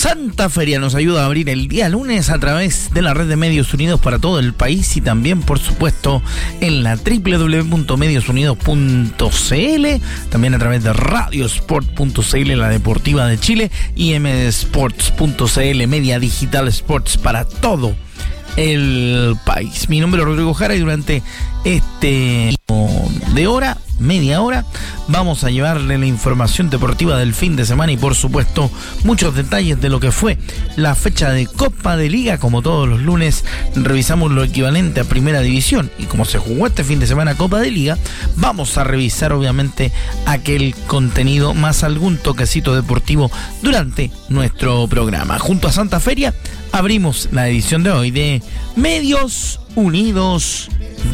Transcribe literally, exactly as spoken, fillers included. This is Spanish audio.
Santa Feria nos ayuda a abrir el día lunes a través de la red de Medios Unidos para todo el país y también, por supuesto, en la doble u doble u doble u punto medios unidos punto c l, también a través de radiosport punto c l, la deportiva de Chile, y m d sports punto c l, Media Digital Sports para todo el país. Mi nombre es Rodrigo Jara y durante este de hora, media hora, vamos a llevarle la información deportiva del fin de semana y por supuesto muchos detalles de lo que fue la fecha de Copa de Liga. Como todos los lunes revisamos lo equivalente a Primera División y como se jugó este fin de semana Copa de Liga, vamos a revisar obviamente aquel contenido más algún toquecito deportivo durante nuestro programa. Junto a Santa Feria abrimos la edición de hoy de Medios Unidos